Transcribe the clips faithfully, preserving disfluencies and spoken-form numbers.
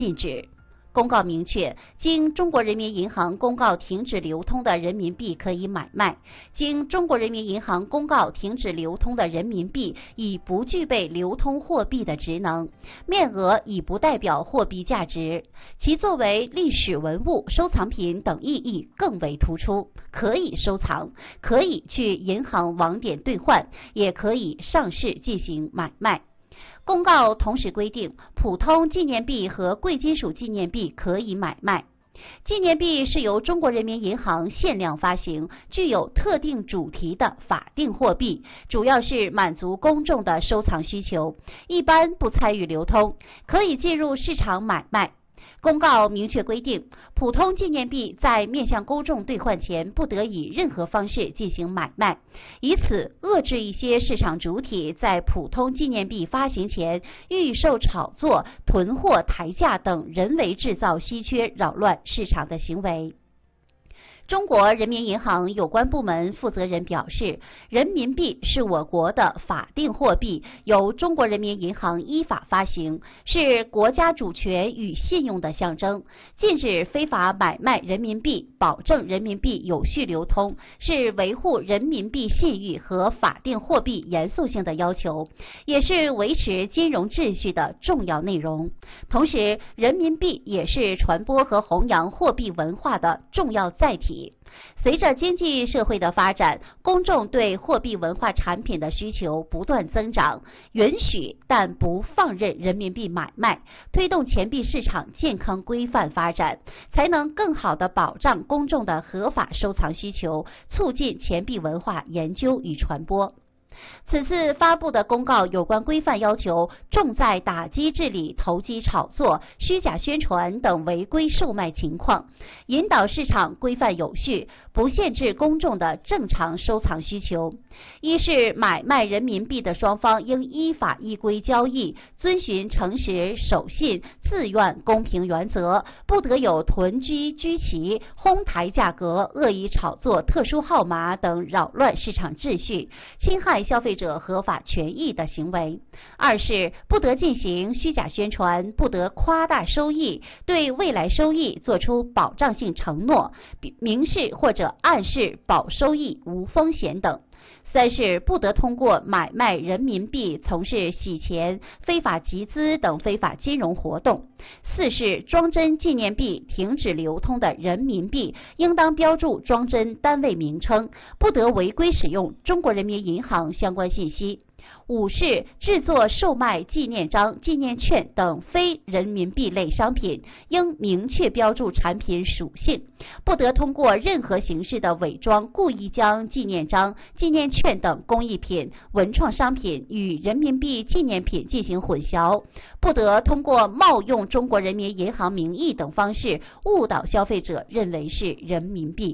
禁止。公告明确，经中国人民银行公告停止流通的人民币可以买卖。经中国人民银行公告停止流通的人民币已不具备流通货币的职能，面额已不代表货币价值，其作为历史文物、收藏品等意义更为突出，可以收藏，可以去银行网点兑换，也可以上市进行买卖。公告同时规定，普通纪念币和贵金属纪念币可以买卖。纪念币是由中国人民银行限量发行，具有特定主题的法定货币，主要是满足公众的收藏需求，一般不参与流通，可以进入市场买卖。公告明确规定，普通纪念币在面向公众兑换前，不得以任何方式进行买卖，以此遏制一些市场主体在普通纪念币发行前预售炒作、囤货抬价等人为制造稀缺、扰乱市场的行为。中国人民银行有关部门负责人表示，人民币是我国的法定货币，由中国人民银行依法发行，是国家主权与信用的象征。禁止非法买卖人民币，保证人民币有序流通，是维护人民币信誉和法定货币严肃性的要求，也是维持金融秩序的重要内容。同时，人民币也是传播和弘扬货币文化的重要载体。随着经济社会的发展，公众对货币文化产品的需求不断增长，允许但不放任人民币买卖，推动钱币市场健康规范发展，才能更好地保障公众的合法收藏需求，促进钱币文化研究与传播。此次发布的公告有关规范要求，重在打击治理投机炒作、虚假宣传等违规售卖情况，引导市场规范有序，不限制公众的正常收藏需求。一是买卖人民币的双方应依法依规交易，遵循诚实、守信、自愿、公平原则，不得有囤积居奇、哄抬价格、恶意炒作特殊号码等扰乱市场秩序、侵害消费者合法权益的行为。二是不得进行虚假宣传，不得夸大收益，对未来收益作出保障性承诺，明示或者暗示保收益无风险等。三是不得通过买卖人民币从事洗钱、非法集资等非法金融活动。四是装帧纪念币停止流通的人民币应当标注装帧单位名称，不得违规使用中国人民银行相关信息。五是制作、售卖纪念章、纪念券等非人民币类商品，应明确标注产品属性，不得通过任何形式的伪装，故意将纪念章、纪念券等工艺品、文创商品与人民币纪念品进行混淆，不得通过冒用中国人民银行名义等方式误导消费者认为是人民币。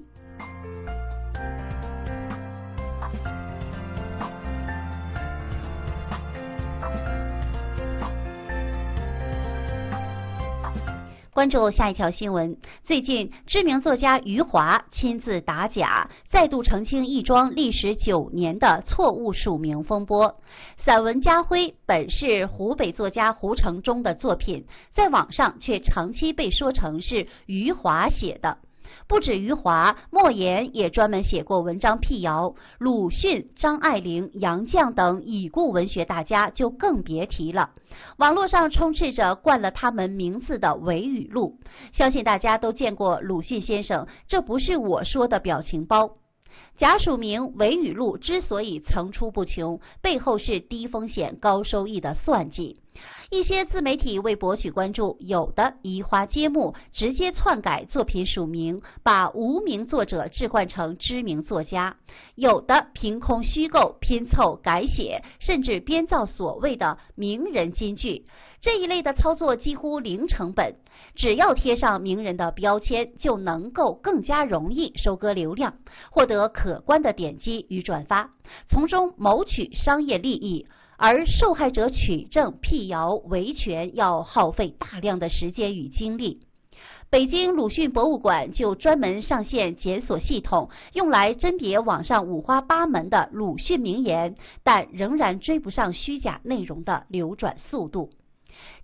关注下一条新闻。最近，知名作家余华亲自打假，再度澄清一桩历时九年的错误署名风波。散文《家徽》本是湖北作家胡承忠的作品，在网上却长期被说成是余华写的。不止余华，莫言也专门写过文章辟谣，鲁迅、张爱玲、杨绛等已故文学大家就更别提了。网络上充斥着冠了他们名字的伪语录，相信大家都见过鲁迅先生这不是我说的表情包。假署名伪语录之所以层出不穷，背后是低风险高收益的算计。一些自媒体为博取关注，有的移花接木，直接篡改作品署名，把无名作者置换成知名作家；有的凭空虚构、拼凑、改写，甚至编造所谓的名人金句。这一类的操作几乎零成本，只要贴上名人的标签，就能够更加容易收割流量，获得可观的点击与转发，从中谋取商业利益。而受害者取证、辟谣、维权要耗费大量的时间与精力。北京鲁迅博物馆就专门上线检索系统，用来甄别网上五花八门的鲁迅名言，但仍然追不上虚假内容的流转速度。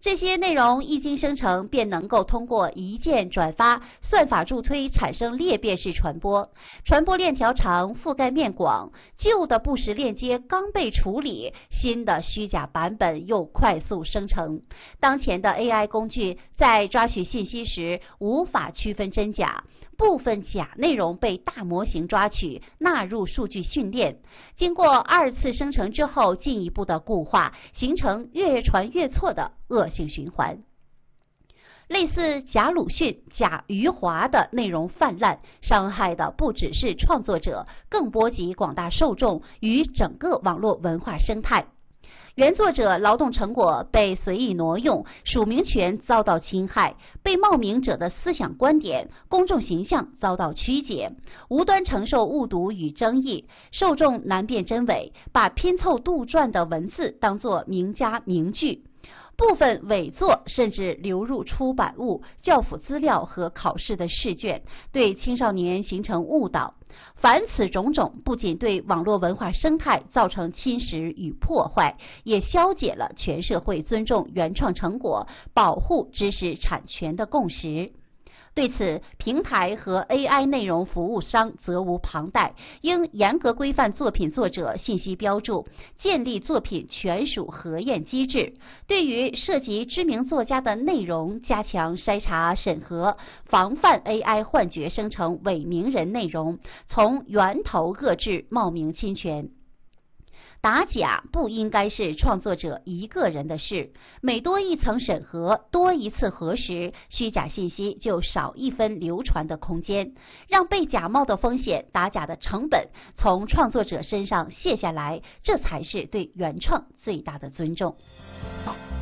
这些内容一经生成，便能够通过一键转发、算法助推产生裂变式传播，传播链条长，覆盖面广，旧的不实链接刚被处理，新的虚假版本又快速生成。当前的 A I 工具在抓取信息时无法区分真假，部分假内容被大模型抓取，纳入数据训练，经过二次生成之后进一步的固化，形成越传越错的恶性循环。类似假鲁迅、假余华的内容泛滥，伤害的不只是创作者，更波及广大受众与整个网络文化生态。原作者劳动成果被随意挪用，署名权遭到侵害，被冒名者的思想观点、公众形象遭到曲解，无端承受误读与争议，受众难辨真伪，把拼凑杜撰的文字当作名家名句。部分伪作甚至流入出版物、教辅资料和考试的试卷，对青少年形成误导。凡此种种，不仅对网络文化生态造成侵蚀与破坏，也消解了全社会尊重原创成果、保护知识产权的共识。对此，平台和 A I 内容服务商责无旁贷，应严格规范作品作者信息标注，建立作品权属核验机制。对于涉及知名作家的内容，加强筛查审核，防范 A I 幻觉生成伪名人内容，从源头遏制冒名侵权。打假不应该是创作者一个人的事，每多一层审核，多一次核实，虚假信息就少一分流传的空间，让被假冒的风险、打假的成本从创作者身上卸下来，这才是对原创最大的尊重。